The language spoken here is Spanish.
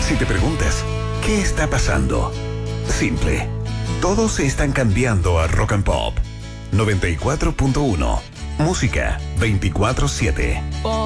Si te preguntas, ¿qué está pasando? Simple. Todos están cambiando a Rock and Pop. 94.1. Música 24/7.